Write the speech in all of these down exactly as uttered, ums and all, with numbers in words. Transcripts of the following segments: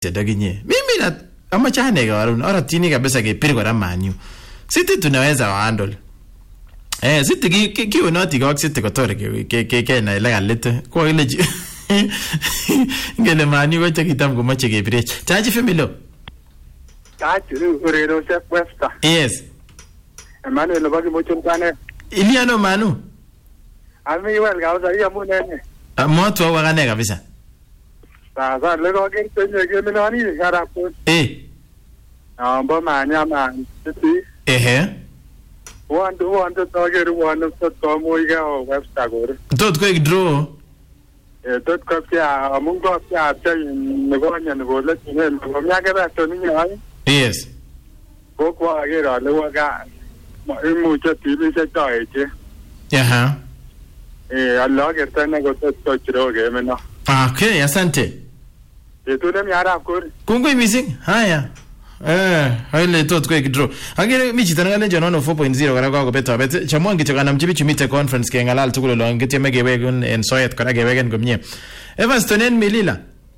Daginye. Mimi na ama chane karon oratyini kabisa kepir kora Man U. City tunaweza wahandle. Eh City ki kionoti kwa City kotore ke ke ke na ile galete. Kwa ile ngele Man U wacha kitam komache kepirech. Chaji Femilo. Chaji urero chef Westa. Yes. Emmanuel bagi mochon kane. Iliano Manu. Ami wel gauza ya munene. Moto wa gane kabisa. Sasa lego ke tenye ke minani garapo. Eh. Amba manya man. City. Ehe. One one to target one to tomoiga Westa gore. Tot ko draw. Eh tot ko pia mungo pia pia negonya negole tine ngomya ke rato ni nyai. Yes. Ko kwa agera lewa ga mucho tibi se taeche. Aha. Eh Allah ke tane go to tochro ge mena. Okay, asante. Yetu dem yara kor. Kungoi missing. Haya. Eh, ile tot ko draw. Agere mi chitana ngale jono four point zero kara kwa beto bet. Chamwangi chokana mchibi chumite conference ke ngalal tukulo lo ngiti megewegen en soyet kara gewegen gomnye. Everton en Milila.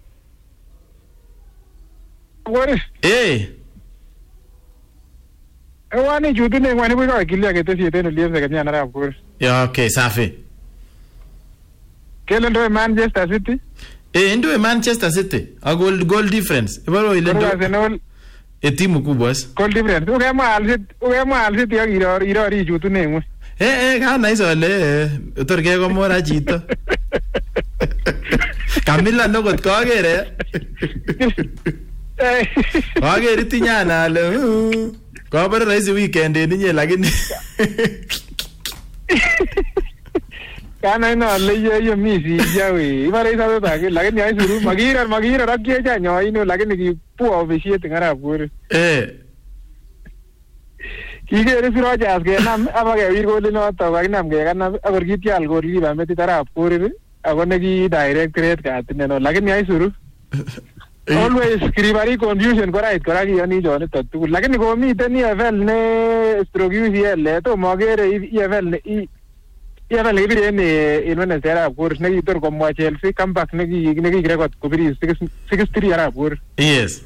Ngore. Eh. Ewani jutu ne ngwani bwa kilia ke tesi teno liemse kanya na rapor. Ya okay, safi. Kele ndo Manchester City? Eh, ndo Manchester City. A goal goal difference. Ebaro ile ndo. Arsenal. E timu kubwa. Goal difference. Ukema Al City, ukema Al City akiro iro ri jutu ne ngwe. Eh eh kana iso le utorke ko mora chito. Camila ndo got ko agere. Eh. Agere tinyana le. Ko bar raisi weekend ninye lakini. Kana ina le ye ye misi yawe. Ibare isa ta ke lakini ai suru magira magira rakye ja nyo ino lakini ki puo bishie tingara pur. Eh. Kigere siro jas ke nam abage wir gol no to ga nam ke kana agor kitial gol li ba meti tara pur ago ne ki direct rate ka tineno lakini ai suru. Always skribari confusion kora it kora ki ani jone tatu lakini ko mi teni level ne stroke U C L to magere level ne i level ne bire ne inone sera pur ne ki tor ko mo Chelsea comeback ne ki ne ki record ko biri six three ara pur. Yes.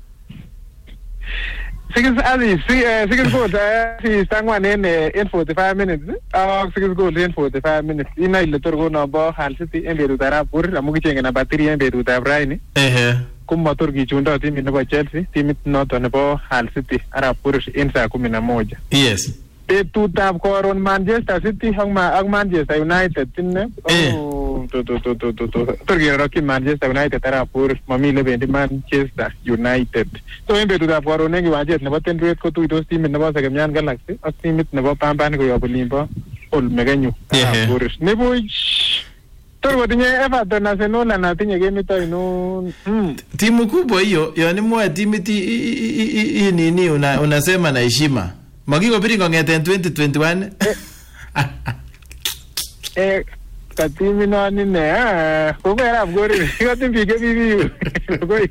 Six ali six goals si sangwan en in forty-five minutes ah six goals in forty-five minutes ina ile tor go no bo Hull City en beru tara pur amu ki chenga na battery en beru ta Brian. Eh. Kumator kichundo timu nebo Chelsea timu noto nebo Hull City ara pur in saa kumi na moja. Yes. Betutab koron Manchester City ak ak Manchester United tinne oh to to to to to to tor ki Manchester United ara pur mami le bendi Manchester United so en betutab koron ne kiwanjet nebo Tenduet ko tuitos timu nebo Sekemian Galaxy ak timu nebo Pambani ko yobu limbo Ol Megenyu ara pur nebo Tor tinye Everton Arsenal na tinye game ito ino mm. Timu kubwa hiyo, yani mwa timu ti nini una unasema na heshima. Magiko pili ngongete twenty twenty-one. Eh. Eh katimi no nine ah ko era gori ko timbi ke bibi. Koi.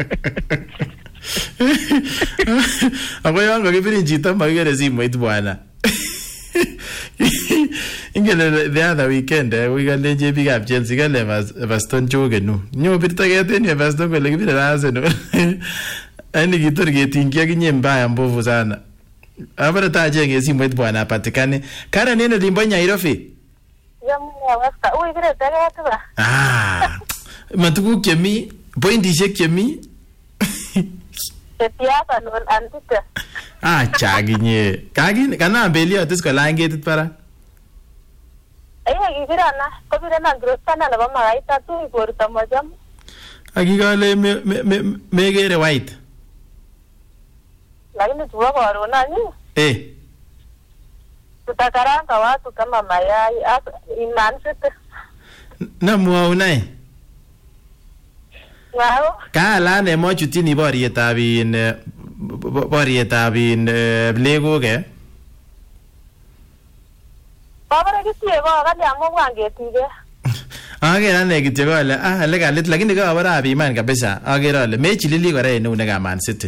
Ako yango kipili jita magere simu itu bwana. Ingele the other weekend eh, we got the J B Gap Chelsea gale Everton choge nu. Nyo pirta gete ni Everton ko legi pira Arsenal. Ani kitor getingia kinye mbaya mbovu sana. Abara ta jenge simu itu bwana apatikane. Kara nene limbo Nyairofi. Yamu wasta uy bire tagatu ba. Ah. Matuku kemi pointi shek kemi. Tetiapa non antita. Ah chaginye. Kagin kana mbeli atis ko langetit para. Aya gibirana ko birana grosana na ba maita tu porta majam. Akigale me me megere white. Lakini tuwa korona ni. Eh. Tutakaranga watu kama mayai inansete. Na muaunai. Wow. Kala ne mo chutini borietab in borietab in Lego ke. Babare kitie ko kali amo wangetige. Agere ane kityo kole ah le kalit lakini ka bara biman kabisa. Agere ale mechilili kora ene unega Man City.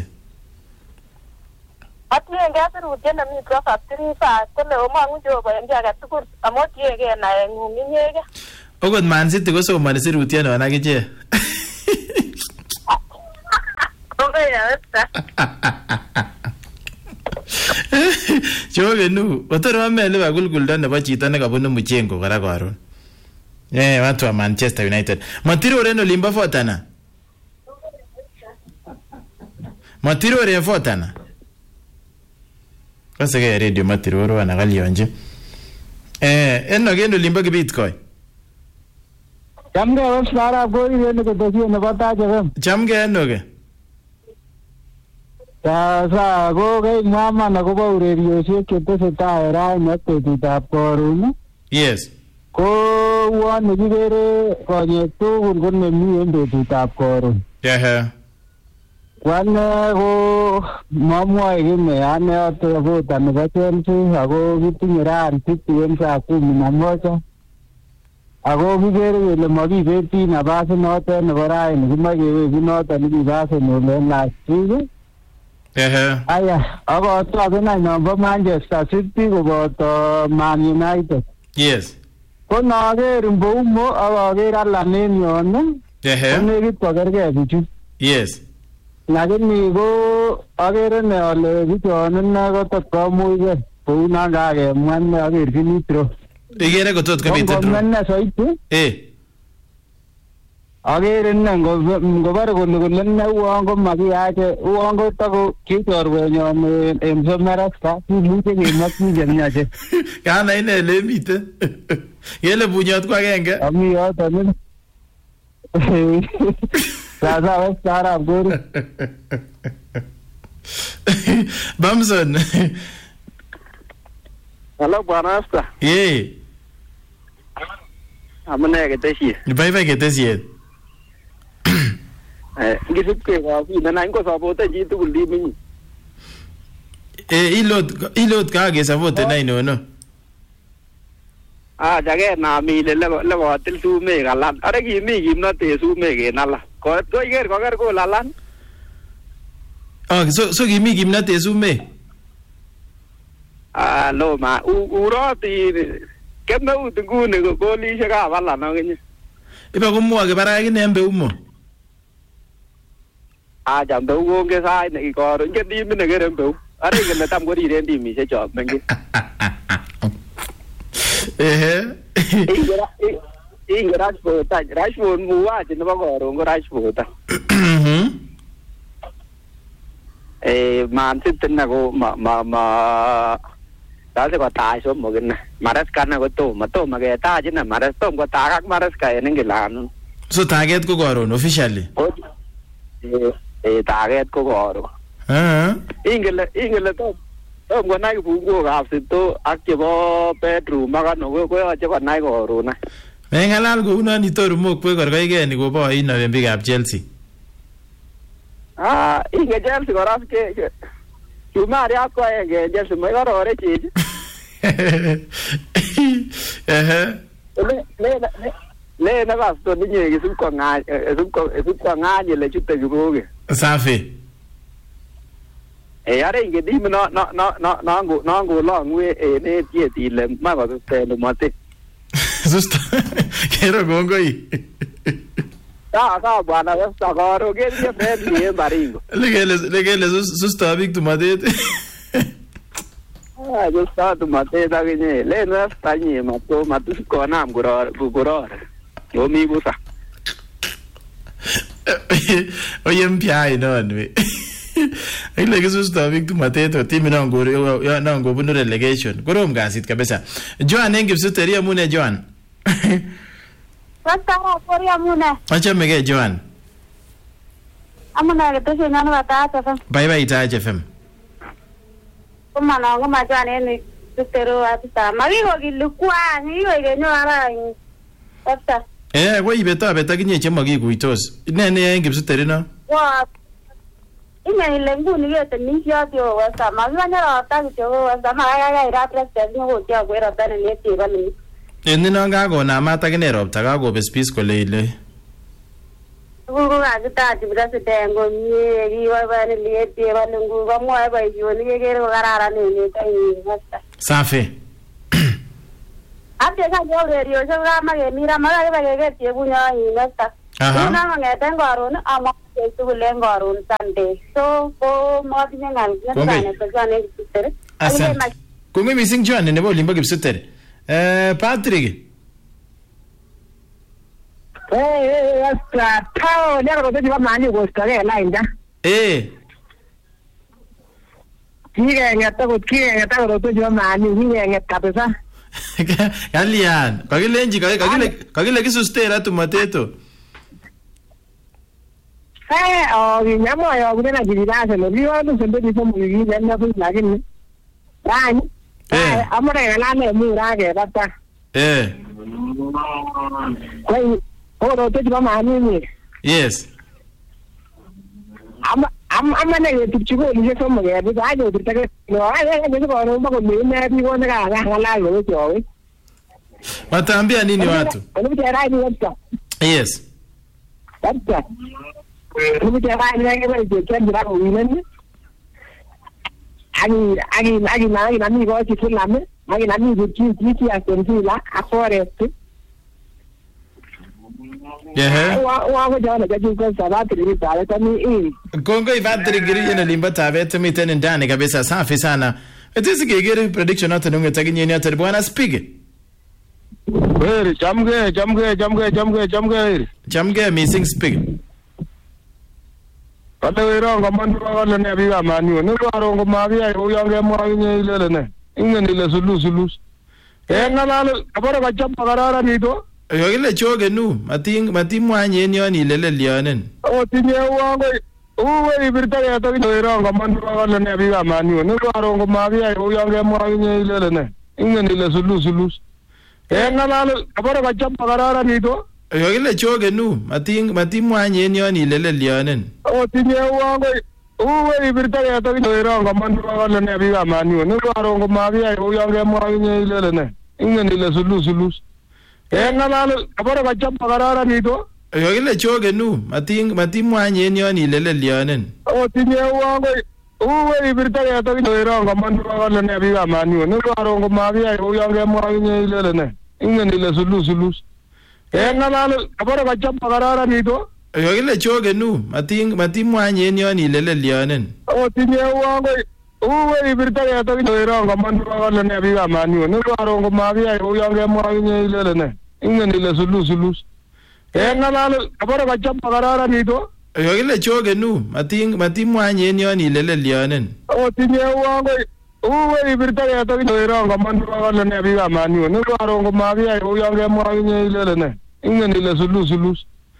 Atiye ngasiru tena mi kwa factory fa kole omangu jo ko ndia ga tukur amotie ge na nguminyege. Ogot Man City ko somani sirutiano na kiche. Westa. Chogenu, otoro amele bagulgulda nebo chito nekabunu Muchengo kora karon. Eh, watu wa Manchester United. Matiro reno limba fotana. Matiro re fotana. Kasege radio matiro ro anagalionje. Eh, eno gendo limba kibitcoin. Chamge Westara gori reno ko dosi nebo Taach F M. Chamge eno ge. Sa go ge mama na go ba ureriosiek chetesetai raini ak betutab koron. Yes. Ko uon nekikere konyek tugul ko nemi en betutab koron. Yeah. Kwane ko mamwoe kime ane ate vota nebo Chelsea ako kitinye rani City en saa kumi na moja. Ako kikere kele makibeti nafasit noton nebo raini kimoche keweki noton nekibo Arsenal en last week. Yeah. Aya, ako token any nombo Manchester City koboto Man United. Yes. Ko naker Mboumo ak aker Alan en yon. Yeah. Ko nekit kokergei bichu. Yes. Lakini ko akere ne ale bichon ine kotot komuchkei kou non kakemwa ine akerchini tro. Ikere kotot kobit tro. Ngomene soiti. Eh. Akere ine ngobore kole kole ine uon komakiyache uon kotako kichorwenyon en Someresta kimuche kemakyi chemiache. Kana ine ele mite. Yele bunyot ko agenge. Ami yoton. Sasa Westara gori. Bamson. Hello, Bwana Asta. Yeah. Amune keteshiet. Bye bye keteshiet. Eh, ngisip ke kafi na nang ko sabote chi tugul diminyi. Eh, ilot ilot ka ke sabote na inono. Ah, jage na mi le le le hotel sume galan. Are ki mi kimnote sume ke nala. Ko ko iker ko ker ko lalan. Oh, so so kimi kimnote sume. Ah, lo ma u uroti kemna utungune ko golishe ka bala no kenye. Iba kumwa ke baraki nembe umo. Ah, jambe uonge sai ne ko nge di mine kere mbe. Are ke le tam ko ri rendi mi se job mengi. Eh. Ingera ingera spota, Rashford muwa je ne ba ko ro ngo Rashford. Mhm. Eh, Man City na ko ma ma ma ta se ko ta so mo gena. Maras kana ko to ma to ma ke ta je na maras to ko ta kak maras ka ne ngilan. So target ko koron officially. Eh eh target ko koro. Ah. Ingele ingele to to ko nai bu ko ga to ak je bo bedroom ma no ko ko je ko nai koro na. Me ngalal ko uno ni toru mo kwe korkoige ni ko bo ino en bikab Chelsea. Ah, inge Chelsea koras ke Chumari ako enge Chelsea mo korore chi. Eh. Le le le na bas to ni ngi su ko nga su ko su ko nga ni le chute guboge. Safi. E are inge di no no no no no ngo no ngo lo ngwe e ne tie ti le ma ba te lo mate. Susto. Quiero gongoi. Ta ta bwana sta goro ke ni pe ni baringo. Le que le le que le susto abik tu madet. Ah, yo sta tu mate da gene le no sta ni ma to ma tu ko nam goro goro. Yo mi busa. Oye mpiai non we. Ile que susto abik tu madet to timi na ngoro ya na ngoro bunu relegation. Korom gasit kabisa. Joan engipsuteria mune Joan. Westara gori amune. Achame ke Joan. Amune keteshiet nyanu ba Taach F M. Bye bye Taach F M. Kumana ngoma jane ni tutero atita. Magi ko kilukwa ni ko igenyo ara in. Westara. Eh, ko ibeta beta kinye chemo kikuitos. Ne ne engipsuteri no? Wa ime ile nguni yete ni yatyo Westara. Magi banyara ta kityo Westara. Magi ga ira president ni ko tya kwera tane ni tiba ni. Eni no ngakona mata kine ropta kakobes pis kole ile. Gugu ga ta ti president ngo ni ri wa ba ni le tiba ni ngu ga mo ai ba yo ni ke ro garara ni ni tai Westara. Safi. Ate ka yo re yo so ga ma ge mira ma ga ba ge ke tie bunya ni Westara. Aha. Una ma ge ten garo ni ama tugul en karon Sunday. So ko matinye ngal ngane pekane Kipsuter. Asante. Kongoi mising John nebo Olimbo Kipsuter. Eh Patrick. Eh hasta tao leo rote jiba mani ko stare la inja. Eh. Kige ngata ko kige ngata rote jiba mani kige ngata kabisa. Alian, kagilenji kagile kagile kisustera tumateto. Eh, oh, nyamo yo kuna jidilase no liwa no sende ni fomu ni nenda fu lakini. Rani. Eh, amore ngalane mu rage bata. Eh. Kwai, oro to jiba mani ni. Yes. Am am amane ye tuchugo ni fomu ge bi ajo dirtage. No, ai ai ni ko no ba ko ni na bi ko na ga ngala yo yo. Wataambia nini watu? Yes. Bata. Kumi tera ni ngi ba je kan dira ko wilen. Ani ani ani na ani na mi ko ti fulame. Ani na mi ko ti ti ti asentila aforest. Yeah. Wa wa ko jana ga ko sabati ni tare tani eh. Kongo ivatri giri na limba tabete mitene ndani kabisa safi sana. Etisi gegere prediction hata nunge taginye hata bwana speak. Weri chamge chamge chamge chamge chamge chamge missing speak. Kale wero ngamandu kale ne biga mani ne ro ngo mabia yo yange mo nye ile ne. Inge ni le sulu sulu. E ngala abara ka champa garara ni to. Yo ile choge nu mating matimwanye ni oni lele lianen. O tinye wango uwe ibirta ya to wero ngamandu kale ne biga mani ne ro ngo mabia yo yange mo nye ile ne. Inge ni le sulu sulu. E ngala abara ka champa garara ni to. Yo ile choge nu mating matimwanye ni oni lele lianen. O tinye wango uwe ibirta ya to wero ngamandu kale ne biga mani ne ro ngo mabia yo yange mo nye ile ne. Inge ni le sulu sulu. E ngala abara ka champa garara ni to. Yo ile choge nu mating matimwanye ni oni lele lianen. O tinye wango uwe ibirta ya to wero ngamandu kale ne biga mani ne ro ngo mabia yo yange mo nye ile ne. Inge ni le sulu sulu. E ngala abara ka champa garara ni to. Yo ile choge nu mating matimwanye ni oni lele lianen. O tinye wango uwe ibirta ya to wero ngamandu kale ne biga mani ne ro ngo mabia yo yange mo nye ile ne. Inge ni le sulu sulu. E ngala abara ka champa garara ni to. Yo ile choge nu mating matimwanye ni oni lele lianen. O tinye wango uwe ibirta ya to wero ngamandu kale ne biga mani ne ro ngo mabia yo yange mo nye ile ne. Inge ni le sulu sulu.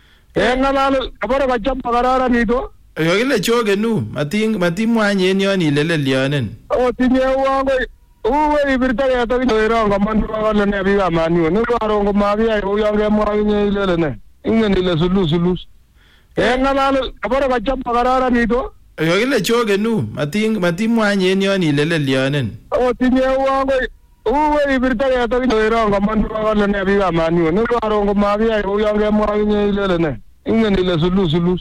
E ngala abara ka champa garara ni to. Yo ile choge nu mating matimwanye ni oni lele lianen. O tinye wango uwe ibirta ya to wero ngamandu kale ne biga mani ne ro ngo mabia yo yange mo nye ile ne. Inge ni le sulu sulu. E ngala abara ka champa garara ni to. Yo ile choge nu mating matimwanye ni oni lele lianen. O tinye wango uwe ibirta ya to wero ngamandu kale ne biga mani ne ro ngo mabia yo yange mo nye ile ne. Inge ni le sulu sulu.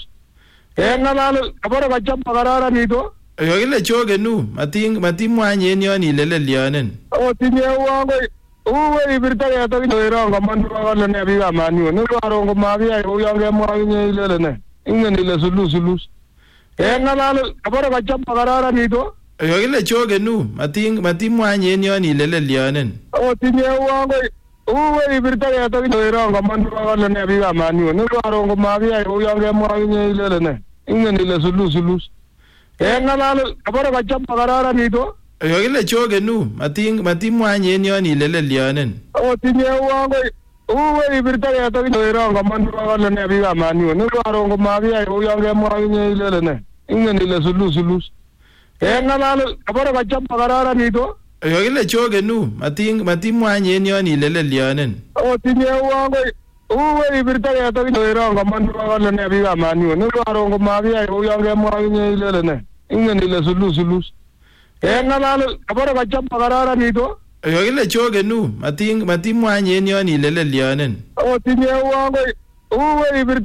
E ngala abara ka champa garara ni to. Yo ile choge nu mating matimwanye ni oni lele lianen. O tinye wango uwe ibirta ya to wero ngamandu kale ne biga mani ne ro ngo mabia yo yange mo nye ile ne. Inge ni le sulu sulu. E ngala abara ka champa garara ni to. Yo ile choge nu mating matimwanye ni oni lele lianen. O tinye wango uwe ibirta ya to wero ngamandu kale ne biga mani ne ro ngo mabia yo yange mo nye ile ne. Inge ni le sulu sulu. E ngala abara ka champa garara ni to. Yo ile choge nu mating matimwanye ni oni lele lianen. O tinye wango uwe ibirta ya to wero ngamandu kale ne biga mani ne ro ngo mabia yo yange mo nye ile ne. Inge ni le sulu sulu. E ngala abara ka champa garara ni to. Yo ile choge nu mating matimwanye ni oni lele lianen. O tinye wango uwe ibirta ya to wero ngamandu kale ne biga mani ne ro ngo mabia yo yange mo nye ile ne. Inge ni le sulu sulu. E ngala abara ka champa garara ni to. Yo ile choge nu mating matimwanye ni oni lele lianen. O tinye wango uwe ibirta